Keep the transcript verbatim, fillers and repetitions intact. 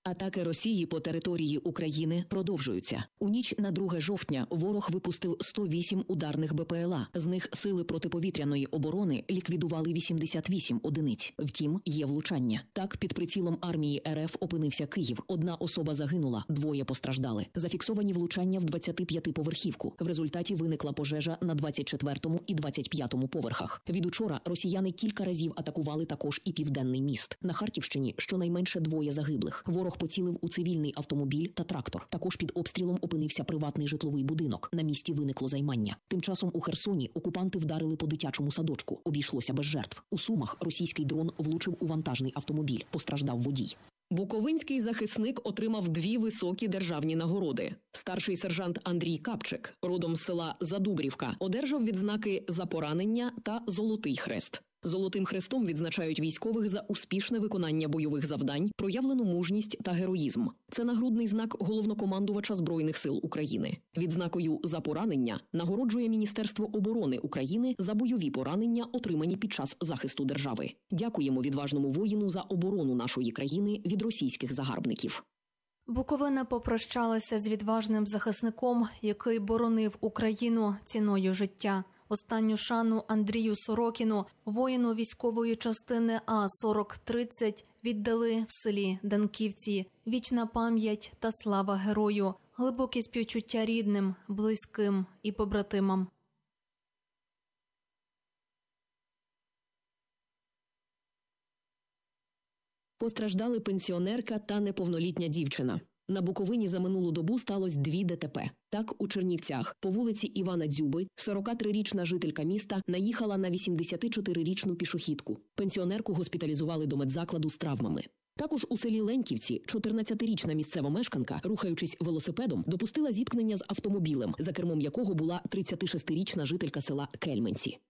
Атаки Росії по території України продовжуються. У ніч на друге жовтня ворог випустив сто вісім ударних Бе Пе Ел А. З них сили протиповітряної оборони ліквідували вісімдесят вісім одиниць. Втім, є влучання. Так, під прицілом армії Ер Еф опинився Київ. Одна особа загинула, двоє постраждали. Зафіксовані влучання в двадцятип'ятиповерхівку. В результаті виникла пожежа на двадцять четвертому і двадцять п'ятому поверхах. Від учора росіяни кілька разів атакували також і Південний міст. На Харківщині щонайменше двоє загиблих. Ворог поцілив у цивільний автомобіль та трактор. Також під обстрілом опинився приватний житловий будинок. На місці виникло займання. Тим часом у Херсоні окупанти вдарили по дитячому садочку. Обійшлося без жертв. У Сумах російський дрон влучив у вантажний автомобіль. Постраждав водій. Буковинський захисник отримав дві високі державні нагороди. Старший сержант Андрій Капчик, родом з села Задубрівка, одержав відзнаки «За поранення» та «Золотий хрест». Золотим хрестом відзначають військових за успішне виконання бойових завдань, проявлену мужність та героїзм. Це нагрудний знак головнокомандувача Збройних сил України. Відзнакою «За поранення» нагороджує Міністерство оборони України за бойові поранення, отримані під час захисту держави. Дякуємо відважному воїну за оборону нашої країни від російських загарбників. Буковина попрощалася з відважним захисником, який боронив Україну ціною життя. Останню шану Андрію Сорокіну, воїну військової частини А сорок тридцять, віддали в селі Данківці. Вічна пам'ять та слава герою, глибокі співчуття рідним, близьким і побратимам. Постраждали пенсіонерка та неповнолітня дівчина. На Буковині за минулу добу сталося дві Де Те Пе. Так, у Чернівцях по вулиці Івана Дзюби сорокатрирічна жителька міста наїхала на вісімдесятичотирирічну пішохідку. Пенсіонерку госпіталізували до медзакладу з травмами. Також у селі Леньківці чотирнадцятирічна місцева мешканка, рухаючись велосипедом, допустила зіткнення з автомобілем, за кермом якого була тридцятишестирічна жителька села Кельменці.